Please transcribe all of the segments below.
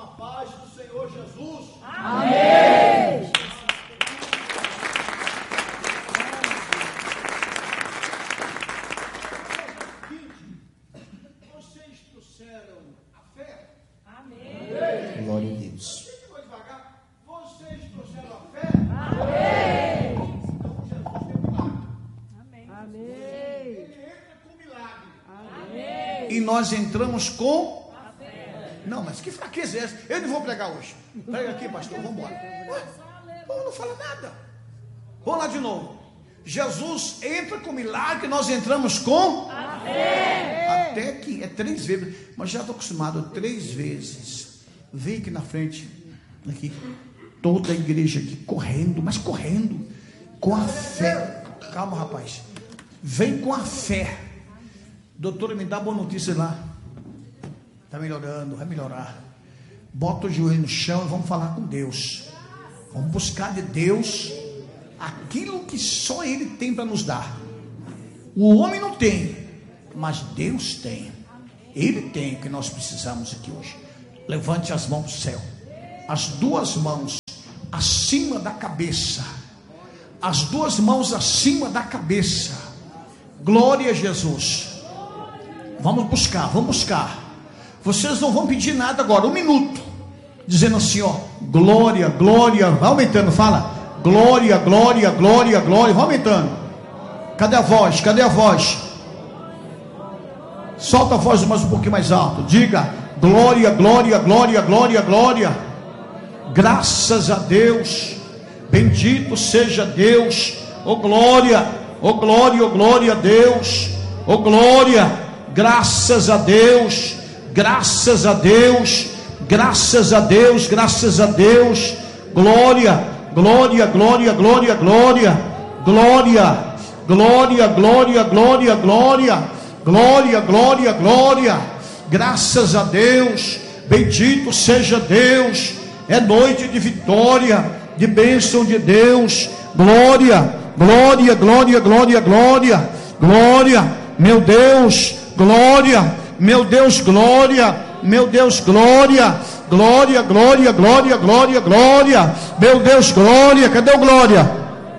paz do Senhor Jesus. Amém. Vocês trouxeram a fé? Amém. Glória a Deus. Vou devagar. Vocês trouxeram a fé? Amém. Então Jesus tem milagre. Amém. Ele entra com milagre. Amém. E nós entramos com... Não, mas que fraqueza é essa? Eu não vou pregar hoje. Prega aqui, pastor, vamos embora. Paulo não fala nada. Vamos lá de novo. Jesus entra com milagre, nós entramos com... Até que é 3 vezes. Mas já estou acostumado, 3 vezes. Vem aqui na frente. Aqui. Toda a igreja aqui correndo, mas correndo. Com a fé. Calma, rapaz. Vem com a fé. Doutora, me dá boa notícia lá. Está melhorando, vai melhorar. Bota o joelho no chão e vamos falar com Deus. Vamos buscar de Deus aquilo que só Ele tem para nos dar. O homem não tem, mas Deus tem. Ele tem o que nós precisamos aqui hoje. Levante as mãos para o céu. As 2 mãos acima da cabeça. As 2 mãos acima da cabeça. Glória a Jesus. Vamos buscar, vamos buscar. Vocês não vão pedir nada agora, 1 minuto, dizendo assim, ó, glória, glória, vai aumentando, fala, glória, glória, glória, glória, vai aumentando. Cadê a voz? Cadê a voz? Solta a voz mais um pouquinho mais alto, diga, glória, glória, glória, glória, glória. Graças a Deus, bendito seja Deus, oh glória, oh glória, oh glória a Deus, oh glória, graças a Deus. Graças a Deus, graças a Deus, graças a Deus, glória, glória, glória, glória, glória, glória, glória, glória, glória, glória, glória, glória, glória, graças a Deus, bendito seja Deus, é noite de vitória, de bênção de Deus, glória, glória, glória, glória, glória, glória, meu Deus, glória. Meu Deus, glória, meu Deus, glória, glória, glória, glória, glória, glória, meu Deus, glória, cadê o glória?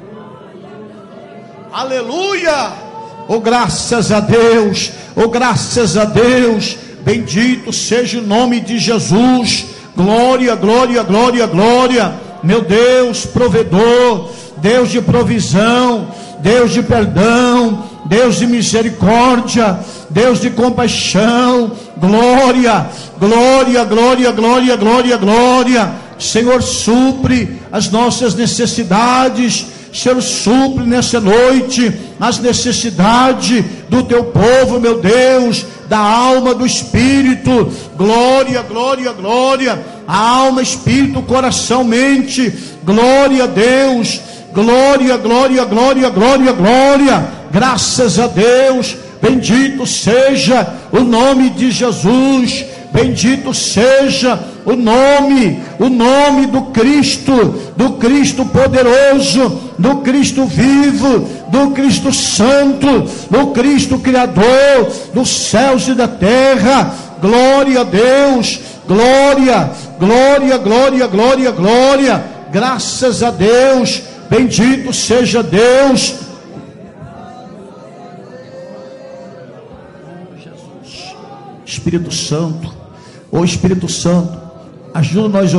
Aleluia, oh graças a Deus, oh graças a Deus, bendito seja o nome de Jesus, glória, glória, glória, glória, meu Deus, provedor, Deus de provisão, Deus de perdão, Deus de misericórdia, Deus de compaixão, glória, glória, glória, glória, glória, glória. Senhor, supre as nossas necessidades. Senhor, supre nessa noite as necessidades do teu povo, meu Deus, da alma, do espírito. Glória, glória, glória. A alma, espírito, coração, mente. Glória a Deus. Glória, glória, glória, glória, glória. Graças a Deus, bendito seja o nome de Jesus, bendito seja o nome do Cristo poderoso, do Cristo vivo, do Cristo santo, do Cristo criador dos céus e da terra. Glória a Deus, glória, glória, glória, glória, glória, graças a Deus, bendito seja Deus. Espírito Santo, ô Espírito Santo, ajuda nós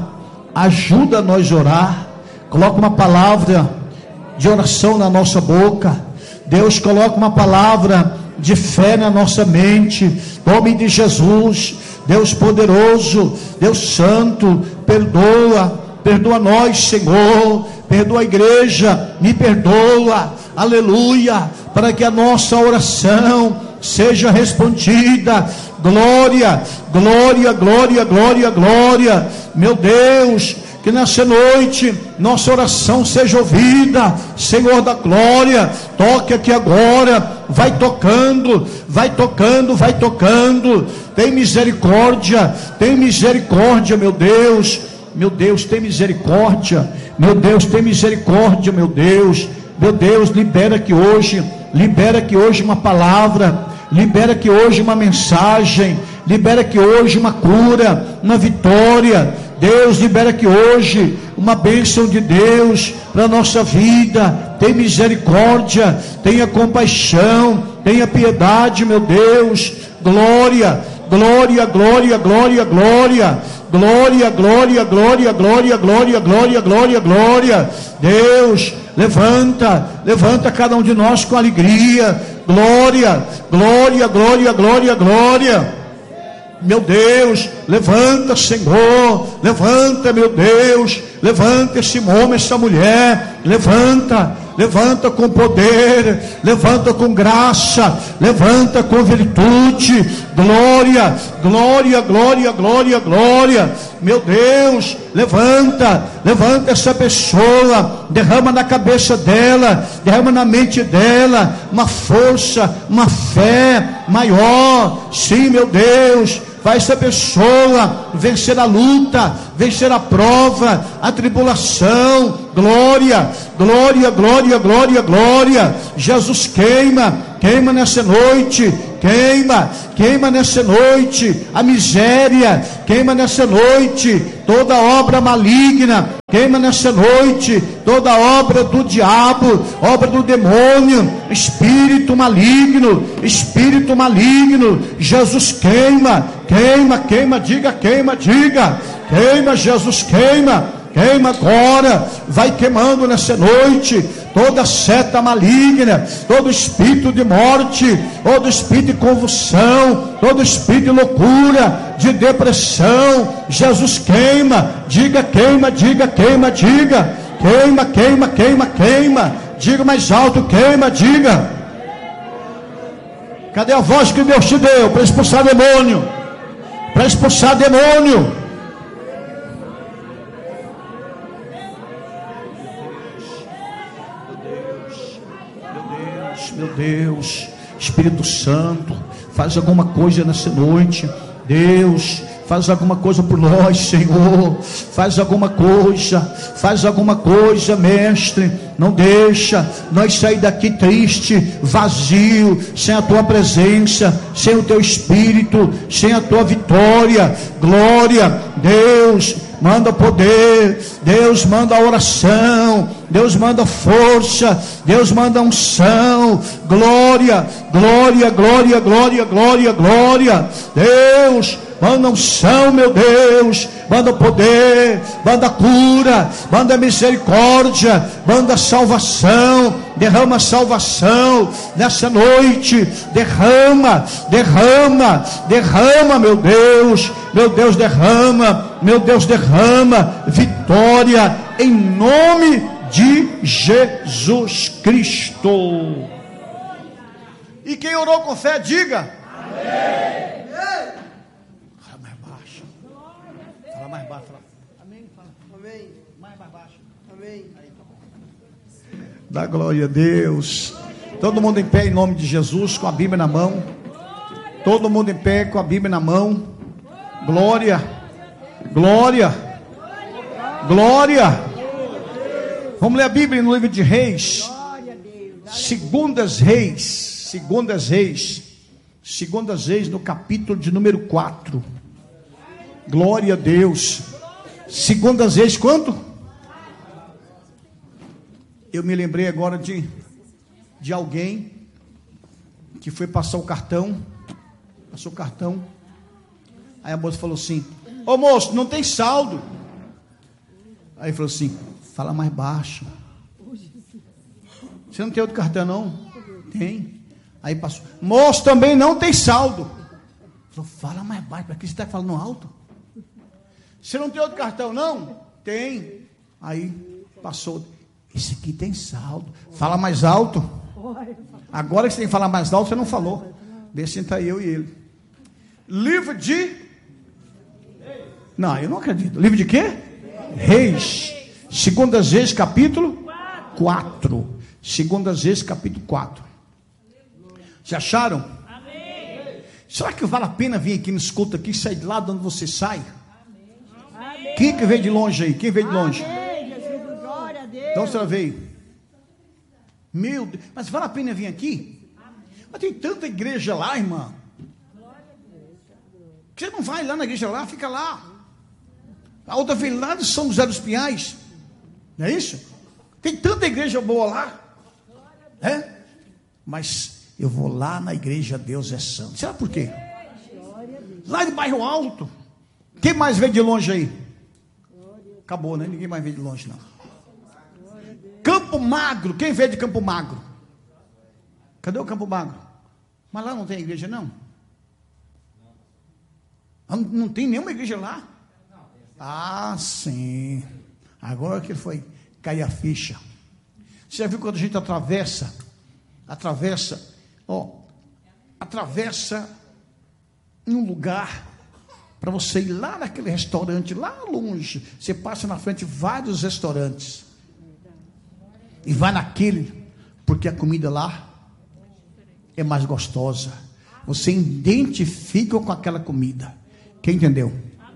a orar, coloca uma palavra de oração na nossa boca, Deus coloca uma palavra de fé na nossa mente, em nome de Jesus, Deus poderoso, Deus santo, perdoa nós, Senhor, perdoa a igreja, me perdoa, aleluia, para que a nossa oração seja respondida. Glória, glória, glória, glória, glória, meu Deus, que nessa noite nossa oração seja ouvida, Senhor da glória, toque aqui agora, vai tocando, vai tocando, vai tocando, tem misericórdia, meu Deus, tem misericórdia, meu Deus, tem misericórdia, meu Deus, libera aqui hoje uma palavra, libera aqui hoje uma mensagem, libera aqui hoje uma cura, uma vitória. Deus, libera aqui hoje uma bênção de Deus para a nossa vida. Tem misericórdia, tenha compaixão, tenha piedade, meu Deus. Glória, glória, glória, glória, glória. Glória, glória, glória, glória, glória, glória, glória, glória. Deus, levanta cada um de nós com alegria. Glória, glória, glória, glória, glória. Meu Deus, levanta, Senhor, levanta, meu Deus, levanta esse homem, essa mulher, levanta com poder, levanta com graça, levanta com virtude. Glória, glória, glória, glória, glória. Meu Deus, levanta essa pessoa, derrama na cabeça dela, derrama na mente dela uma força, uma fé maior. Sim, meu Deus, faz essa pessoa vencer a luta, vencer a prova, a tribulação. Glória, glória, glória, glória, glória. Jesus, queima nessa noite, queima nessa noite a miséria, queima nessa noite toda obra maligna, queima nessa noite toda obra do diabo, obra do demônio, espírito maligno. Jesus, queima, diga, queima, Jesus, queima agora, vai queimando nessa noite toda seta maligna, todo espírito de morte, todo espírito de convulsão, todo espírito de loucura, de depressão. Jesus, queima, diga, queima, diga mais alto, queima, diga. Cadê a voz que Deus te deu para expulsar demônio? Meu Deus, Espírito Santo, faz alguma coisa nessa noite. Deus, faz alguma coisa por nós, Senhor. Faz alguma coisa, Mestre. Não deixa nós sair daqui triste, vazio, sem a tua presença, sem o teu Espírito, sem a tua vitória. Glória, Deus, manda poder, Deus manda oração, Deus manda força, Deus manda unção. Glória, glória, glória, glória, glória, glória. Deus, manda unção, meu Deus, manda poder, manda cura, manda misericórdia, manda salvação. Derrama salvação nessa noite, derrama, meu Deus, derrama vitória em nome de Jesus Cristo. E quem orou com fé, diga amém. Fala mais baixo. Amém. Fala. Amém. Mais baixo. Amém. Aí, tá bom. Dá glória a Deus. Todo mundo em pé em nome de Jesus, com a Bíblia na mão. Todo mundo em pé com a Bíblia na mão. Glória, glória, glória. Vamos ler a Bíblia no livro de Reis. Segundas Reis, no capítulo de número 4. Glória a Deus. Segundas Reis, quanto? Eu me lembrei agora de alguém que foi passar o cartão. Passou o cartão. Aí a moça falou assim: ô moço, não tem saldo. Aí ele falou assim: fala mais baixo. Você não tem outro cartão não? Tem. Aí passou: moço, também não tem saldo. Falou: fala mais baixo, para que você está falando alto? Você não tem outro cartão não? Tem. Aí passou: esse aqui tem saldo. Fala mais alto. Agora que você tem que falar mais alto, você não falou. Deixa sentar eu e ele. Livro de... Não, eu não acredito. Livro de quê? Reis. Segundas Reis, capítulo 4. Segundas Reis, capítulo 4. Já acharam? Amém. Será que vale a pena vir aqui, me escuta aqui, sair de lá de onde você sai? Amém. Quem que veio de longe aí? Quem veio de longe? Amém, Jesus, glória a Deus. Então você veio. Meu Deus, mas vale a pena vir aqui? Amém. Mas tem tanta igreja lá, irmã. Você não vai lá na igreja lá, fica lá. A outra veio lá de São José dos Pinhais. Não é isso? Tem tanta igreja boa lá. É? Mas eu vou lá na igreja Deus é Santo. Será por quê? Lá de Bairro Alto. Quem mais veio de longe aí? Acabou, né? Ninguém mais veio de longe, não. Campo Magro. Quem veio de Campo Magro? Cadê o Campo Magro? Mas lá não tem igreja, não? Não tem nenhuma igreja lá? Ah, sim. Agora que foi cair a ficha. Você já viu quando a gente atravessa em um lugar, para você ir lá naquele restaurante, lá longe, você passa na frente de vários restaurantes, e vai naquele, porque a comida lá é mais gostosa, você identifica com aquela comida. Quem entendeu?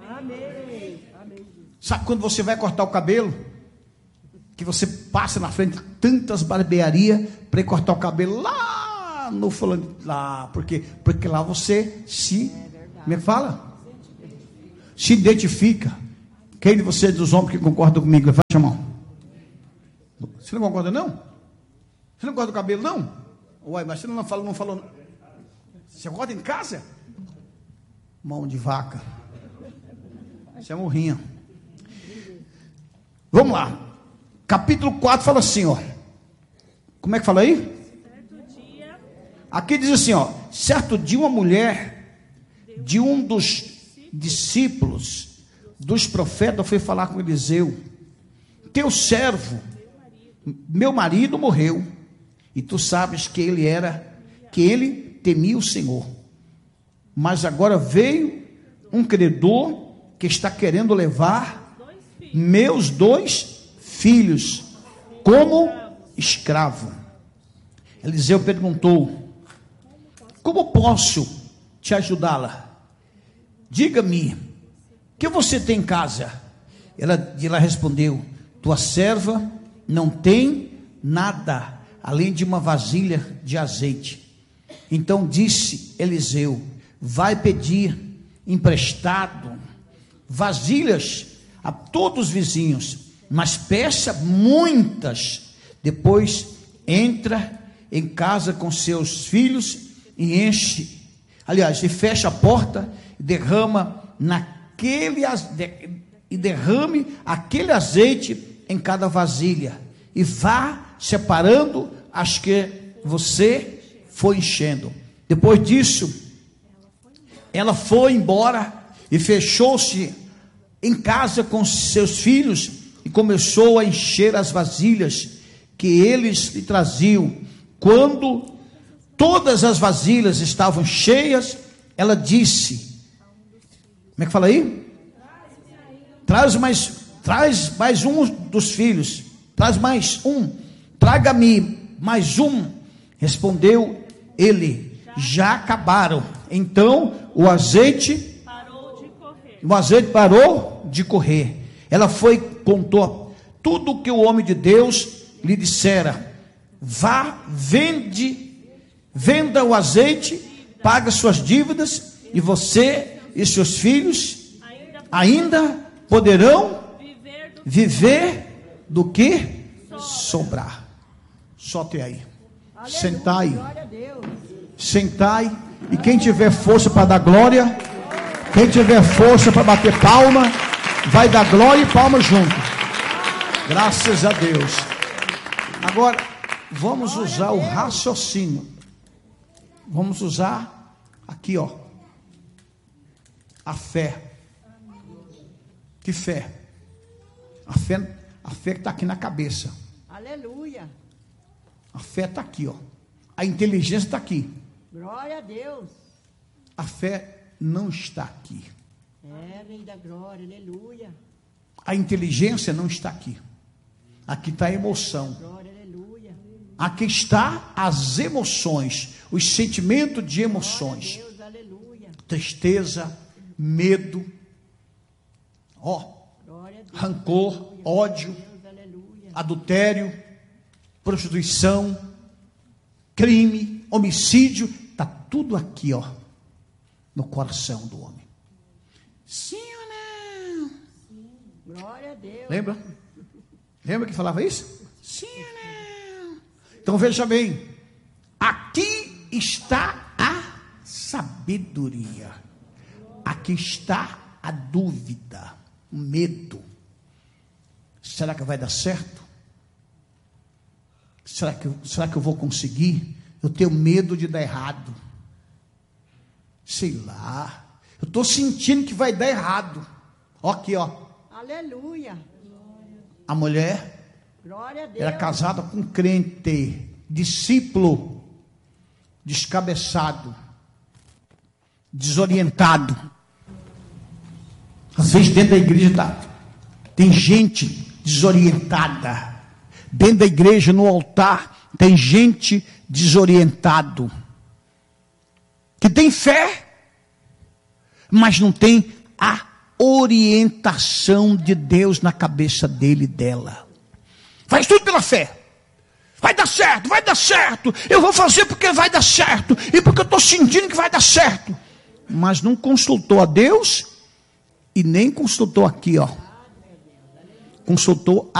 Sabe quando você vai cortar o cabelo, que você passa na frente de tantas barbearias para ir cortar o cabelo lá no fulano, lá, porque lá você como é que fala? Se identifica. Quem de vocês dos homens que concordam comigo, levante a mão. Você não concorda não? Você não corta o cabelo não? Uai, mas você não falou não. Você corta em casa? Mão de vaca. Isso é morrinha. Vamos lá. Capítulo 4 fala assim, ó. Como é que fala aí? Aqui diz assim, ó. Certo dia uma mulher de um dos discípulos dos profetas foi falar com Eliseu. Teu servo, meu marido morreu, e tu sabes que ele temia o Senhor. Mas agora veio um credor que está querendo levar meus 2 filhos como escravo. Eliseu perguntou: como posso te ajudá-la? Diga-me, o que você tem em casa? Ela respondeu: tua serva não tem nada além de uma vasilha de azeite. Então disse Eliseu: vai pedir emprestado vasilhas a todos os vizinhos, mas peça muitas. Depois entra em casa com seus filhos e e fecha a porta e derrame aquele azeite em cada vasilha, e vá separando as que você foi enchendo. Depois disso, ela foi embora e fechou-se em casa com seus filhos e começou a encher as vasilhas que eles lhe traziam. Quando todas as vasilhas estavam cheias, ela disse: como é que fala aí? Traz mais um dos filhos. Traz mais um. Traga-me mais um. Respondeu ele: já acabaram. Então o azeite parou de correr. Ela foi, contou tudo o que o homem de Deus lhe dissera. Vá, venda o azeite, paga suas dívidas, e você e seus filhos ainda poderão viver do que sobrar. Só até aí. Sentai. Sentai. E quem tiver força para dar glória, quem tiver força para bater palma, vai dar glória e palma junto. Graças a Deus. Agora, vamos usar o raciocínio. Vamos usar aqui, ó, a fé. Que fé? A fé que está aqui na cabeça. Aleluia. A fé está aqui, ó. A inteligência está aqui. Glória a Deus. A fé não está aqui. É, Rei da glória, aleluia. A inteligência não está aqui. Aqui está a emoção. Glória, aleluia. Aqui está as emoções, os sentimentos de emoções. Glória a Deus, aleluia. Tristeza, medo, Glória a Deus, rancor, aleluia. ódio, Deus, aleluia. adultério, prostituição, crime, homicídio, está tudo aqui, ó, no coração do homem. Sim ou não? Glória a Deus. Lembra? Lembra que falava isso? Sim ou não? Então veja bem, aqui está a sabedoria, aqui está a dúvida, o medo. Será que vai dar certo? Será que eu vou conseguir? Eu tenho medo de dar errado. Sei lá, eu estou sentindo que vai dar errado. Ó aqui, ó. Aleluia. A mulher Glória a Deus. era casada com um crente, discípulo, descabeçado, desorientado. Às vezes dentro da igreja tem gente desorientada. Dentro da igreja, no altar, tem gente desorientado. Que tem fé, mas não tem a orientação de Deus na cabeça dele e dela. Faz tudo pela fé. Vai dar certo, vai dar certo. Eu vou fazer porque vai dar certo. E porque eu estou sentindo que vai dar certo. Mas não consultou a Deus e nem consultou aqui, ó. Consultou a